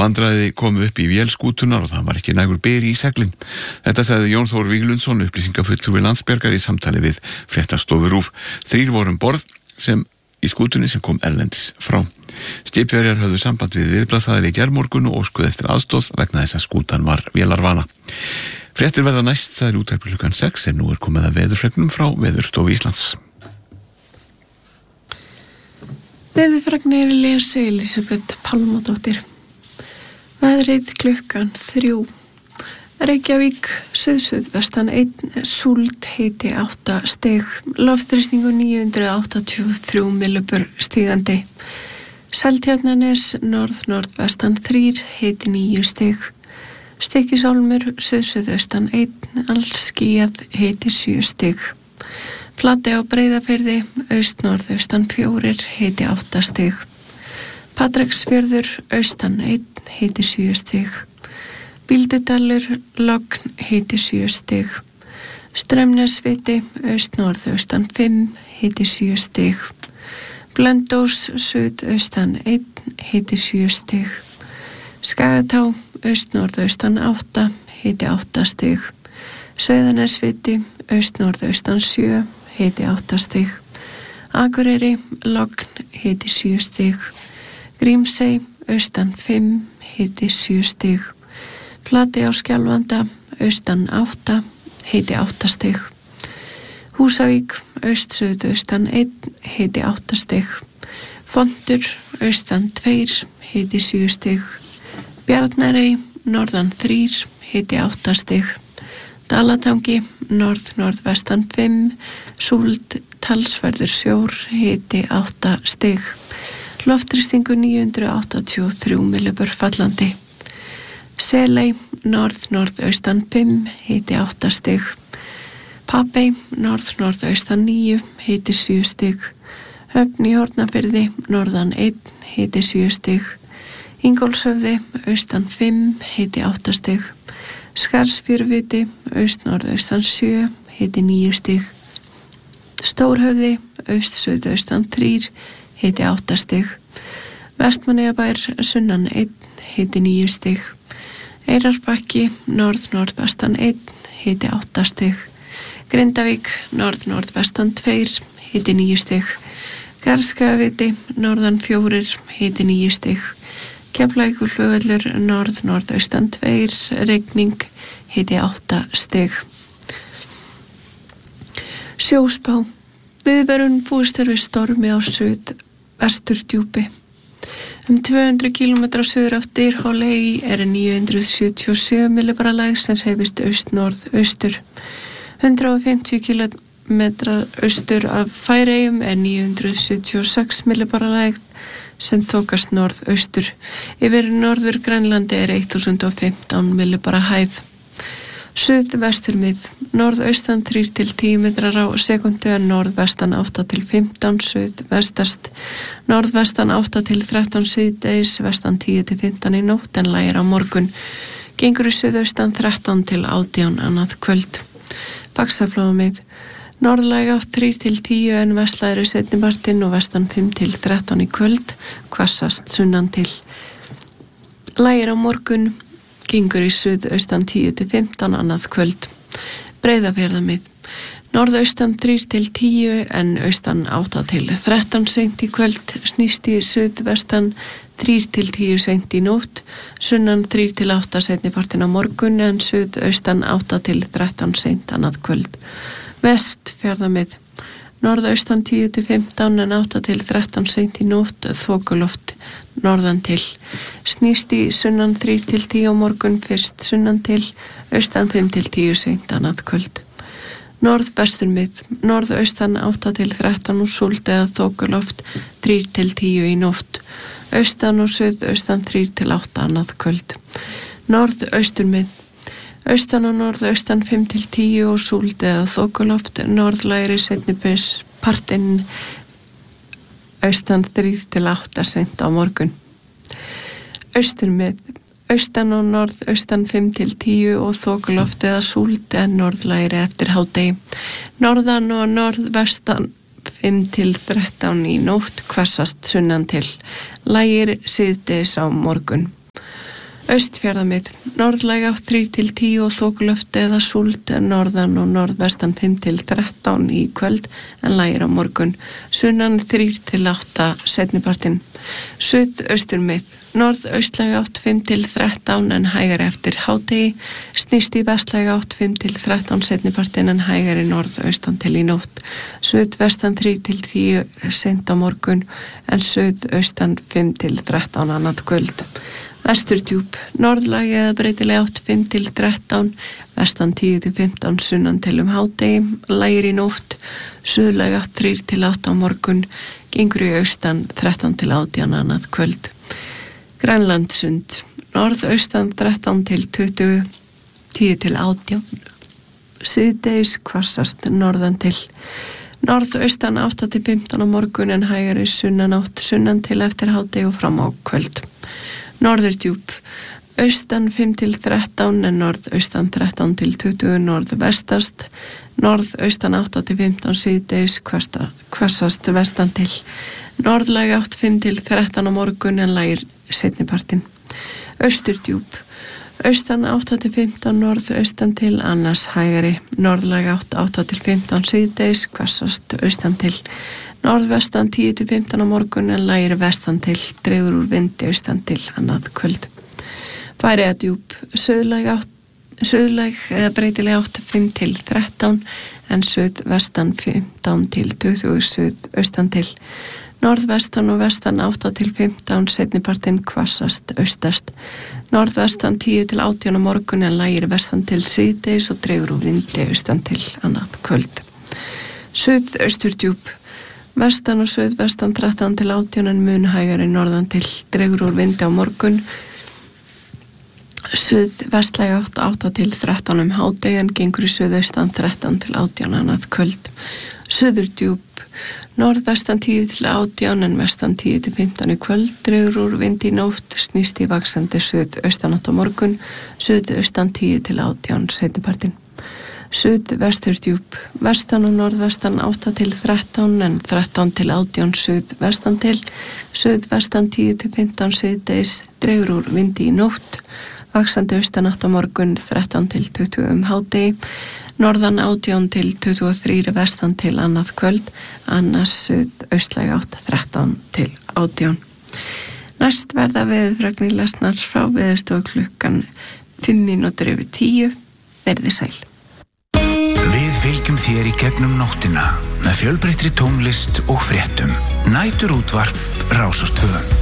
Vandræði komu upp í vélskútunar og það var ekki nægur beri í seglin. Þetta sagði Jón Þór Víglundsson, upplýsingafulltrúi Landsbjargar í samtali við fréttastofu RÚV. 3 voru borð sem í skútunni sem kom erlendis frá. Skipverjar höfðu samband við viðbragðsaðila í gærmorgun og óskuðu eftir aðstoð vegna þess að skútan var vélarvana. Fréttir verða næst, það útvarpi klukkan 6 en nú komið að veðurfregnum frá Veðurstofu Íslands. Veðurfregnir lesi Elísabet Pálmadóttir. Veðrið klukkan 3. Reykjavík, suðvestan 1, súld, hiti 8 stig, loftþrýstingur 983 millibur stigandi. Seltjarnarnes, norðvestan 3, hiti 9 stig. Stykkishólmur, suðaustan 1, allskýjað, hiti 7 stig. Flatey á Breiðafirði, norðaustan 4, hiti 8 stig. Patreksfjörður, austan 1, hiti 7 stig. Bíldudalur, logn, hiti 7 stig. Straumnesviti, norðaustan 5, hiti 7 stig. Blönduós, suðaustan 1, hiti 7 stig. Skagatá, norðaustan 8, hiti 8 stig. Sauðanesviti, norðaustan 7, hiti 8 stig. Akureyri, logn, hiti 7 stig. Grímsey, austan 5, hiti 7 stig. Flatey á Skjálfanda, austan 8, hiti 8 stig. Húsavík, suðaustan 1, hiti 8 stig. Fontur, austan 2, hiti 7 stig. Bjarnarey, norðan 3, hiti 8 stig. Dalatangi, norðvestan 5, súld, talsverður sjór, hiti 8 stig. Loftþrýstingur 983 millibur fallandi. Seley, norðaustan 5, hiti 8 stig. Papey, norðaustan 9, hiti 7 stig. Höfn í Hornafirði, norðan 1, hiti 7 stig. Ingólfshöfði, austan 5, hiti 8 stig. Skarðsfjöruviti, norðaustan 7, hiti 9 stig. Stórhöfði, suðaustan 3, hiti 8 stig. Vestmannaeyjabær, sunnan 1, hiti 9 stig. Eyrarbakki, norðvestan 1, hiti 8 stig. Grindavík, norðvestan 2, hiti 9 stig. Garðskagaviti, norðan 4, hiti 9 stig. Keflavíkurflugvöllur, norðaustan 2, rigning, hiti 8 stig. Sjóspá. Viðvörun búist við stormi á suðvesturdjúpi. 200 km suður af Dyrhólaey 977 millibara lægð sem hreyfist aust-norðaustur. 150 km austur af Færeyjum 976 millibara lægð sem þokast norðaustur. Yfir norður Grænlandi 1015 millibara hæð. Suðvesturmið, norðaustan 3 til 10 metrar á sekundu en norðvestan 8 til 15, suðvestast, norðvestan 8 til 13 síðdegis, vestan 10 til 15 í nótt en lægir á morgun. Gengur í suðaustan 13 til 18 annað kvöld. Faxaflóamið, norðlæg átt 3 til 10 en vestlægri seinnipartinn og vestan 5 til 13 í kvöld, hvassast sunnan til. Lægir á morgun. Gengur í suðaustan 10 til 15 annað kvöld. Breiðafjarðarmið. Norðaustan 3 til 10 en austan 8 til 13 seint í kvöld. Snýst í suðvestan 3 til 10 seint í nótt. Sunnan 3 til 8 seinnipartinn á morgun en suðaustan 8 til 13 seint annað kvöld. Vestfjarðarmið. Norðaustan 10 til 15 en 8 til 13 seint í nótt, þokuloft norðan til. Snýst í sunnan 3 til 10 á morgun, fyrst sunnan til, austan 5 til 10 seint annað kvöld. Norðvesturmið, norðaustan 8 til 13 og súld eða þokuloft 3 til 10 í nótt. Austan og suðaustan 3 til 8 annað kvöld. Norðausturmið, austan og norðaustan 5 til 10 og súld eða þokuloft, norðlægri seinnipartinn austan 3 til 8 seint á morgun. Austurmið, austan og norðaustan 5 til 10 og þokuloft eða súld eða norðlægri eftir hádegi. Norðan og norðvestan 5 til 13 í nótt, hvassast sunnan til. Lægir síðdegis á morgun. Austfjarðamið, norðlæg átt 3 til 10 og þokuloft eða súld, norðan og norðvestan 5 til 13 í kvöld en lægir á morgun. Sunnan 3 til 8 seinnipartinn. Suðausturmið, norðaustlæg átt 5 til 13 en hægari eftir hádegi. Snýst í vestlæg átt 5 til 13 seinnipartinn en hægari norðaustan til í nótt. Suðvestan 3 til 10 seint á morgun en suðaustan 5 til 13 annað kvöld. Vesturdjúp, norðlæg eða breytileg átt 5 til 13, vestan 10 til 15 sunnan til hádegi, lægir í nótt, suðlæg átt 3 til 8 á morgun, gengur í austan 13 til 18 annað kvöld. Grænlandssund, norðaustan 13 til 20, 10 til 18, síðdegis hvassast norðan til. Norðaustan 8 til 15 á morgun en hægari sunnan til eftir hádegi og fram á kvöld. Norðurdjúp, austan 5 til 13 en norðaustan 13 til 20 norðvestast, norðaustan 8 til 15 síðdegis hvassast vestan til, norðlæg 8 5 til 13 á morgun en lægir seinnipartinn. Austurdjúp, austan 8 til 15 norðaustan til annars hægari, norðlæg 8 til 15 síðdegis hvassast austan til, norðvestan 10 til 15 á morgun en lægir vestan til, dregur úr vindi austan til annað kvöld. Færeyjadjúp, suðlæg eða breytileg 8 5 til 13 en suðvestan 15 til 20 suðaustan til. Norðvestan og vestan 8 til 15 seinnipartinn hvassast austast. Norðvestan 10 til 18 á morgun en lægir vestan til síðdegis og dregur úr vindi austan til annað kvöld. Suðausturdjúp, vestan og suðvestan 13 til 18 en mun hægari norðan til, dregur úr vindi á morgun. Suðvestlæg 8 til 13 hádegi en gengur í suðaustan 13 til 18 annað kvöld. Suðurdjúp, norðvestan 10 til 18 en vestan 10 til 15 í kvöld, dregur úr vindi í nótt, snýst í vaxandi suðaustanátt á morgun, suðaustan 10 til 18 seinnipartinn. Suðvesturdjúp, vestan og norðvestan 8 til 13 en 13 til 18 suðvestan til, suðvestan 10 til 15 síðdegis, dregur úr vindi í nótt, vaxandi austanátt á morgun 13 til 20 hádegi, norðan 18 til 23 vestan til annað kvöld, annars suðaustlæg 8 13 til 18. Næst verða veðurfregnir lesnar frá Veðurstofu klukkan 5 mínútur yfir 10, verið sæl. Við fylgjum þér í gegnum nóttina með fjölbreyttri tónlist og fréttum. Næturútvarp Rásar 2.